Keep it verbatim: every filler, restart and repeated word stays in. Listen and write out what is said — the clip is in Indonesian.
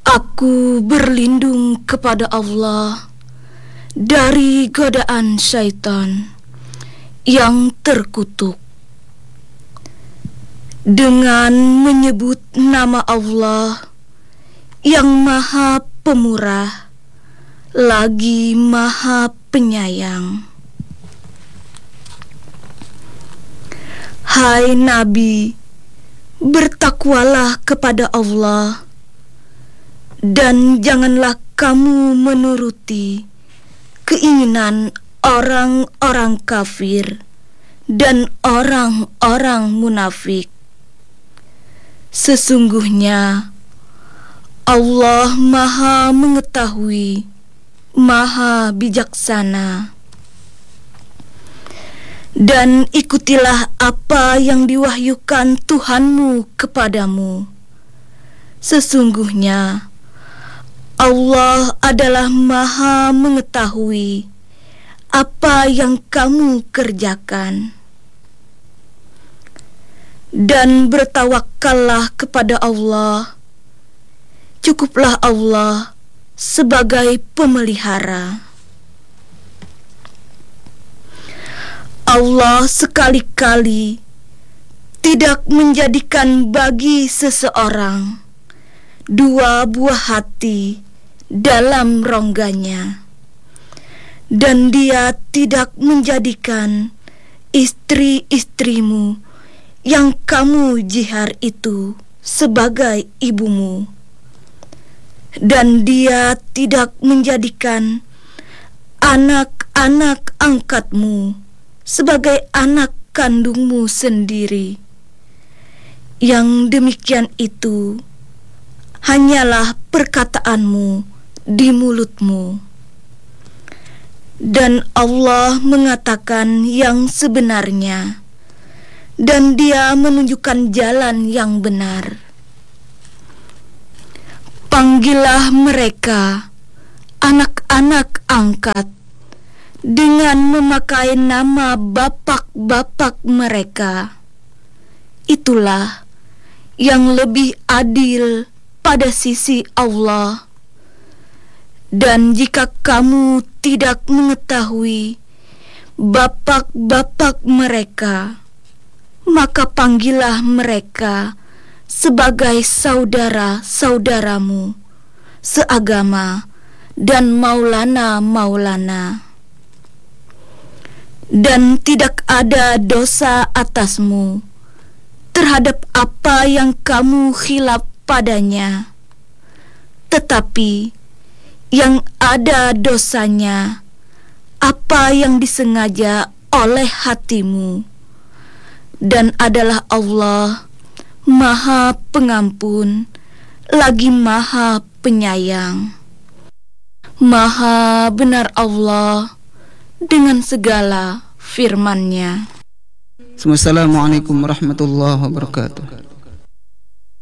Aku berlindung kepada Allah dari godaan syaitan yang terkutuk. Dengan menyebut nama Allah yang Maha Pemurah lagi Maha Penyayang. Hai Nabi, bertakwalah kepada Allah dan janganlah kamu menuruti keinginan orang-orang kafir dan orang-orang munafik. Sesungguhnya Allah Maha Mengetahui, Maha Bijaksana. Dan ikutilah apa yang diwahyukan Tuhanmu kepadamu. Sesungguhnya Allah adalah Maha Mengetahui apa yang kamu kerjakan. Dan bertawakkallah kepada Allah. Cukuplah Allah sebagai pemelihara. Allah sekali-kali tidak menjadikan bagi seseorang dua buah hati dalam rongganya, dan Dia tidak menjadikan istri-istrimu yang kamu jihar itu sebagai ibumu, dan Dia tidak menjadikan anak-anak angkatmu sebagai anak kandungmu sendiri. Yang demikian itu hanyalah perkataanmu di mulutmu. Dan Allah mengatakan yang sebenarnya, dan Dia menunjukkan jalan yang benar. Panggillah mereka anak-anak angkat dengan memakai nama bapak-bapak mereka. Itulah yang lebih adil pada sisi Allah. Dan jika kamu tidak mengetahui bapak-bapak mereka, maka panggillah mereka sebagai saudara-saudaramu seagama dan maulana-maulana. Dan tidak ada dosa atasmu terhadap apa yang kamu khilaf padanya, tetapi yang ada dosanya apa yang disengaja oleh hatimu. Dan adalah Allah Maha Pengampun lagi Maha Penyayang. Maha benar Allah dengan segala firman-Nya. Assalamualaikum warahmatullahi wabarakatuh.